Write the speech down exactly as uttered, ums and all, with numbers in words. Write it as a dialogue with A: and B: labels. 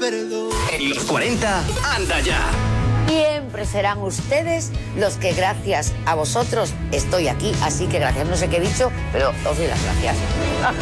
A: perdón.
B: En los cuarenta, anda ya.
C: Siempre serán ustedes los que gracias a vosotros estoy aquí, así que gracias, no sé qué he dicho, pero os doy las gracias.